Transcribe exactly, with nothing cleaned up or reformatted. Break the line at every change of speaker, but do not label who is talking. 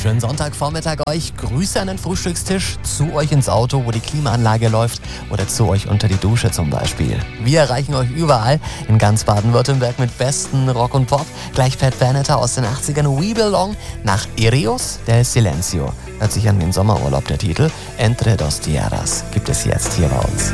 Schönen Sonntagvormittag euch. Grüße an den Frühstückstisch, zu euch ins Auto, wo die Klimaanlage läuft oder zu euch unter die Dusche zum Beispiel. Wir erreichen euch überall in ganz Baden-Württemberg mit besten Rock und Pop. Gleich Pat Benatar aus den achtzigern, We Belong, nach Irios del Silencio. Hört sich an wie ein Sommerurlaub der Titel. Entre dos Tierras gibt es jetzt hier bei uns.